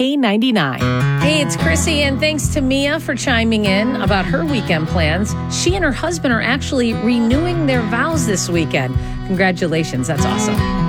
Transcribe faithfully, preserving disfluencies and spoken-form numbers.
K ninety-nine. Hey, it's Chrissy, and thanks to Mia for chiming in about her weekend plans. She and her husband are actually renewing their vows this weekend. Congratulations. That's awesome.